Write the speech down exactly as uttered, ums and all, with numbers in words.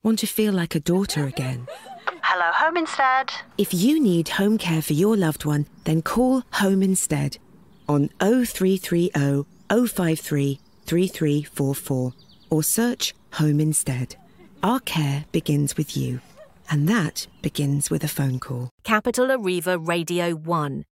Want to feel like a daughter again? Hello, Home Instead. If you need home care for your loved one, then call Home Instead on oh three three oh, oh five three, three three four four or search Home Instead. Our care begins with you, and that begins with a phone call. Capital Arriva Radio one.